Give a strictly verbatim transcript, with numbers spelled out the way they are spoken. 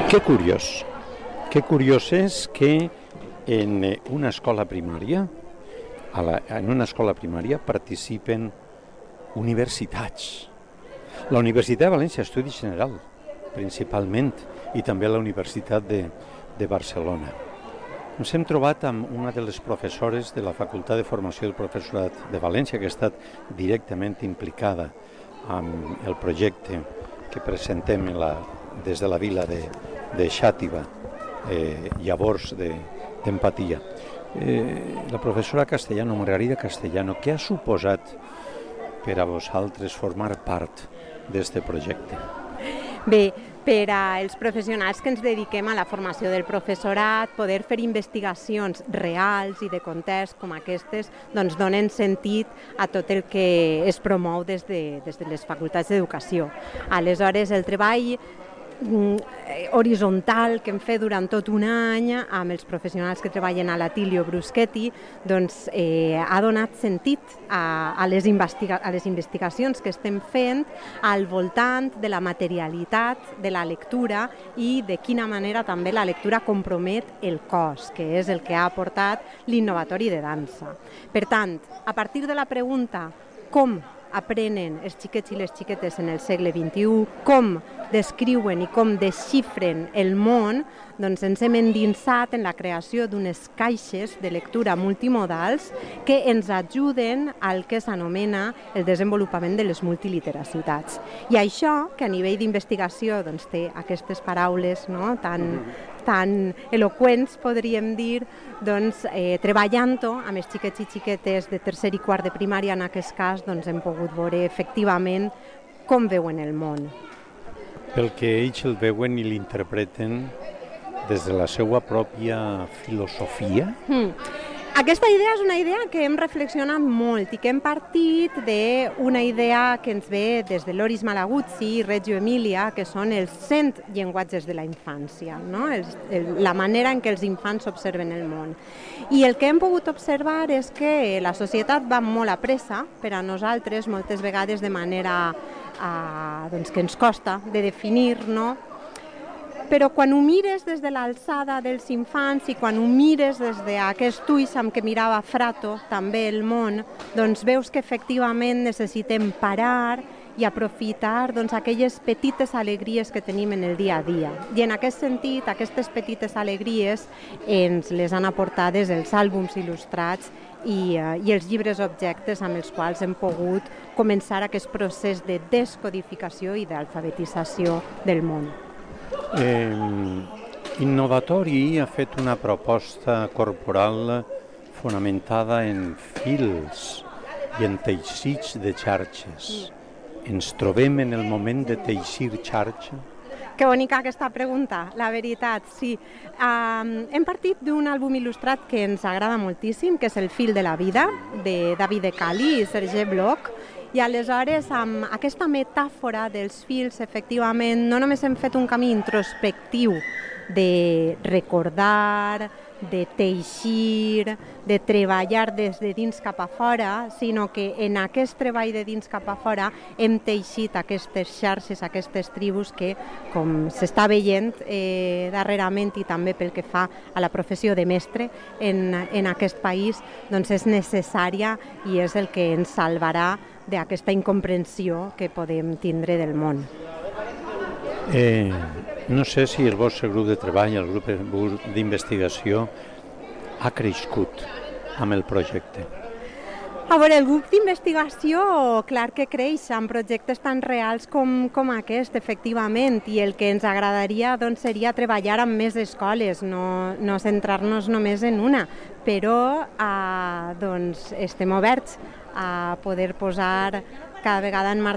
Que curiós, que curiós és que en una escola primària, a la, en una escola primària participen universitats. La Universitat de València Estudi General, principalment, i també la Universitat de, de Barcelona. Ens hem trobat amb una de les professores de la Facultat de Formació del Professorat de València, que ha estat directament implicada amb el projecte que presentem en la, des de la vila de, de Xàtiva, eh, llavors d'empatia. De, eh, la professora Castellano, Margarida Castellano, què ha suposat per a vosaltres formar part d'aquest projecte? Bé, per als professionals que ens dediquem a la formació del professorat, poder fer investigacions reals i de context com aquestes doncs donen sentit a tot el que es promou des de, des de les facultats d'educació. Aleshores, el treball horitzontal que hem fet durant tot un any amb els professionals que treballen a l'Atilio Bruschetti doncs, eh, ha donat sentit a, a, les investiga a les investigacions que estem fent al voltant de la materialitat de la lectura i de quina manera també la lectura compromet el cos, que és el que ha aportat l'Innovatori de Dansa. Per tant, a partir de la pregunta com aprenen els xiquets i les xiquetes en el segle vint-i-u, com descriuen i com desxifren el món, doncs ens hem endinsat en la creació d'unes caixes de lectura multimodals que ens ajuden al que s'anomena el desenvolupament de les multiliteracitats. I això, que a nivell d'investigació doncs, té aquestes paraules no, tan, tan eloqüents, podríem dir, doncs, eh, treballant-ho amb els xiquets i xiquetes de tercer i quart de primària, en aquest cas, doncs, hem pogut veure efectivament com veuen el món. Pel que ells el veuen i l'interpreten des de la seva pròpia filosofia? Mm. Aquesta idea és una idea que hem reflexionat molt i que hem partit d'una idea que ens ve des de Loris Malaguzzi i Reggio Emilia, que són els cent llenguatges de la infància, no? el, el, la manera en què els infants observen el món. I el que hem pogut observar és que la societat va molt a pressa per a nosaltres, moltes vegades de manera eh, doncs que ens costa de definir, no? Però quan ho mires des de l'alçada dels infants i quan ho mires des d'aquest ulls amb què mirava Frato també el món, doncs veus que efectivament necessitem parar i aprofitar doncs, aquelles petites alegries que tenim en el dia a dia. I en aquest sentit, aquestes petites alegries ens les han aportades els àlbums il·lustrats i, uh, i els llibres objectes amb els quals hem pogut començar aquest procés de descodificació i d'alfabetització del món. Eh, Innovatori ha fet una proposta corporal fonamentada en fils i en teixits de xarxes. Ens trobem en el moment de teixir xarxa? Que bonica aquesta pregunta, la veritat, sí. Um, hem partit d'un àlbum il·lustrat que ens agrada moltíssim, que és El fil de la vida, de David de Cali i Serge Bloch, i aleshores amb aquesta metàfora dels fils, efectivament, no només hem fet un camí introspectiu de recordar, de teixir, de treballar des de dins cap a fora, sinó que en aquest treball de dins cap a fora hem teixit aquestes xarxes, aquestes tribus que, com s'està veient eh, darrerament i també pel que fa a la professió de mestre en, en aquest país, doncs és necessària i és el que ens salvarà d'aquesta incomprensió que podem tindre del món. Eh, no sé si el vostre grup de treball, el grup d'investigació, ha crescut amb el projecte. A veure, el grup d'investigació, clar que creix amb projectes tan reals com, com aquest, efectivament, i el que ens agradaria doncs, seria treballar amb més escoles, no, no centrar-nos només en una, però eh, doncs, estem oberts a poder posar cada vegada en marxa